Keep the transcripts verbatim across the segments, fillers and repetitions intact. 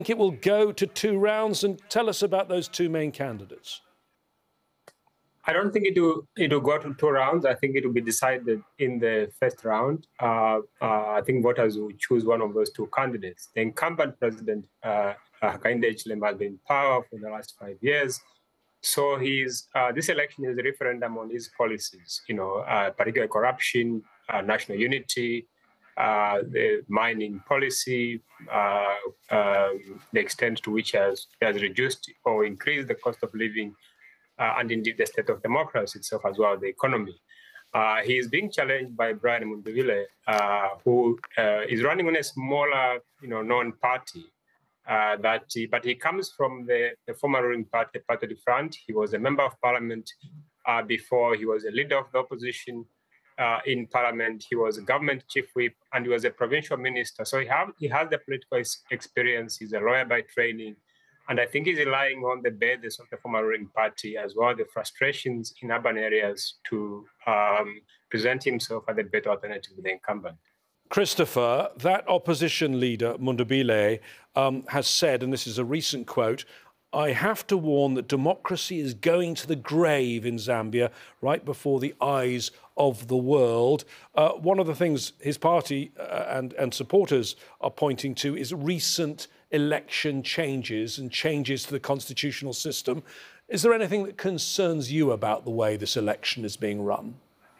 it will go to two rounds? And tell us about those two main candidates. I don't think it will, it will go to two rounds. I think it will be decided in the first round. Uh, uh, I think voters will choose one of those two candidates. The incumbent president, uh, Hakainde Hichilema, has been in power for the last five years. So he's, uh, this election is a referendum on his policies, you know, uh, particularly corruption, uh, national unity, uh, the mining policy, uh, um, the extent to which has, has reduced or increased the cost of living, Uh, and indeed the state of democracy itself as well, the economy. Uh, he is being challenged by Brian Mundubile, uh, who uh, is running on a smaller, you know, known party. Uh, that he, but he comes from the, the former ruling party, Parti du Front. He was a member of parliament uh, before. He was a leader of the opposition uh, in parliament. He was a government chief whip, and he was a provincial minister. So he, have, he has the political experience. He's a lawyer by training. And I think he's relying on the basis of the former ruling party as well, the frustrations in urban areas to um, present himself as a better alternative to the incumbent. Christopher, that opposition leader, Mundubile, um, has said, and this is a recent quote, "I have to warn that democracy is going to the grave in Zambia right before the eyes of the world." Uh, one of the things his party uh, and, and supporters are pointing to is recent election changes and changes to the constitutional system. Is there anything that concerns you about the way this election is being run?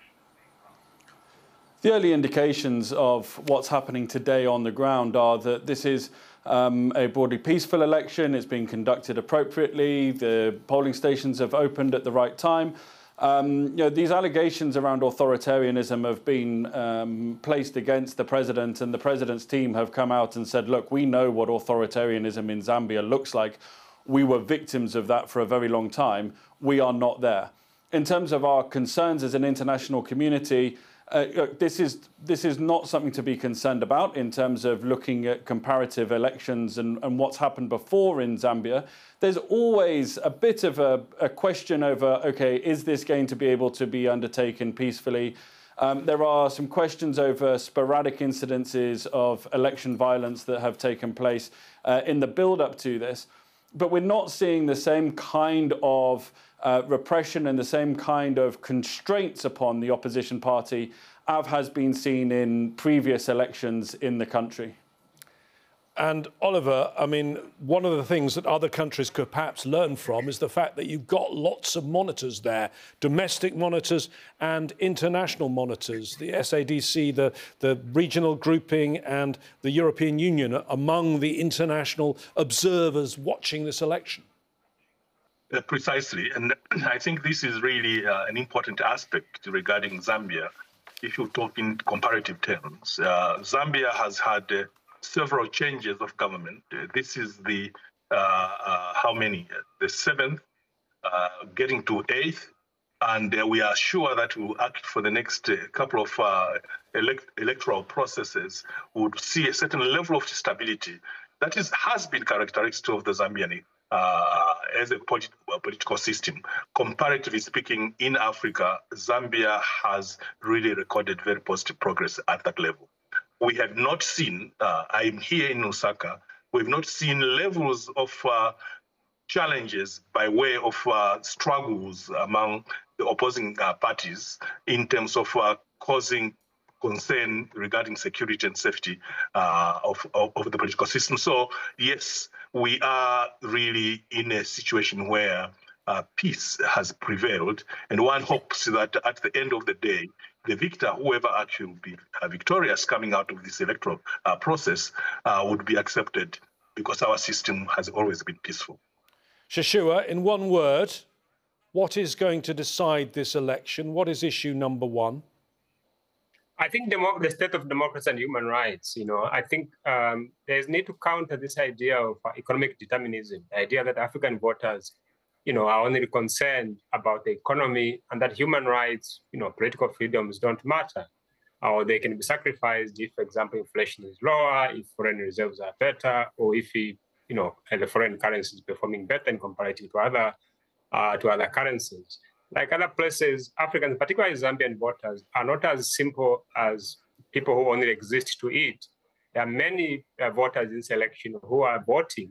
The early indications of what's happening today on the ground are that this is um, a broadly peaceful election. It's being conducted appropriately. The polling stations have opened at the right time. Um, you know, these allegations around authoritarianism have been um, placed against the president, and the president's team have come out and said, look, we know what authoritarianism in Zambia looks like. We were victims of that for a very long time. We are not there. In terms of our concerns as an international community, Uh, this is this is not something to be concerned about in terms of looking at comparative elections and, and what's happened before in Zambia. There's always a bit of a, a question over, OK, is this going to be able to be undertaken peacefully? Um, there are some questions over sporadic incidences of election violence that have taken place uh, in the build-up to this. But we're not seeing the same kind of uh, repression and the same kind of constraints upon the opposition party as has been seen in previous elections in the country. And Oliver, I mean, one of the things that other countries could perhaps learn from is the fact that you've got lots of monitors there, domestic monitors and international monitors. The S A D C, the, the regional grouping and the European Union are among the international observers watching this election. Uh, precisely. And I think this is really uh, an important aspect regarding Zambia. If you talk in comparative terms, uh, Zambia has had uh, several changes of government. Uh, this is the, uh, uh, how many? The seventh, uh, getting to eighth. And uh, we are sure that we will act for the next uh, couple of uh, elect electoral processes. We would see a certain level of stability. That is, has been characteristic of the Zambian uh, as a polit political system. Comparatively speaking, in Africa, Zambia has really recorded very positive progress at that level. We have not seen, uh, I'm here in Lusaka, we've not seen levels of uh, challenges by way of uh, struggles among the opposing uh, parties in terms of uh, causing concern regarding security and safety uh, of, of, of the political system. So, yes, we are really in a situation where uh, peace has prevailed, and one hopes that at the end of the day, the victor, whoever actually will be uh, victorious coming out of this electoral uh, process, uh, would be accepted, because our system has always been peaceful. Shashua, in one word, what is going to decide this election? What is issue number one? I think the state of democracy and human rights, you know, I think um, there's need to counter this idea of uh, economic determinism, the idea that African voters, you know, are only concerned about the economy and that human rights, you know, political freedoms don't matter, or they can be sacrificed if, for example, inflation is lower, if foreign reserves are better, or if, you know, the foreign currency is performing better in comparison to other, uh, to other currencies. Like other places, Africans, particularly Zambian voters, are not as simple as people who only exist to eat. There are many uh, voters in this election who are voting